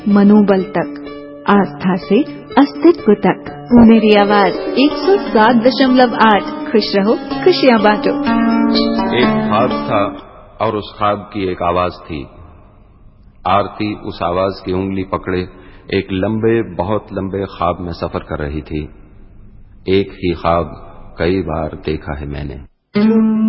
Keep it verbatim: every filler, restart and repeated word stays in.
मनोबल तक, आस्था से अस्तित्व तक। मेरी आवाज एक सौ सात दशमलव आठ। खुश रहो, खुशियाँ बांटो। एक ख्वाब था और उस ख्वाब की एक आवाज थी। आरती उस आवाज की उंगली पकड़े एक लंबे, बहुत लंबे ख्वाब में सफर कर रही थी। एक ही ख्वाब कई बार देखा है मैंने।